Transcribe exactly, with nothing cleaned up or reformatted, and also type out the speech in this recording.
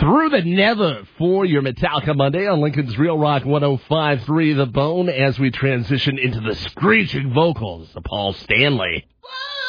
Through the Nether for your Metallica Monday on Lincoln's Real Rock one oh five point three The Bone as we transition into the screeching vocals of Paul Stanley.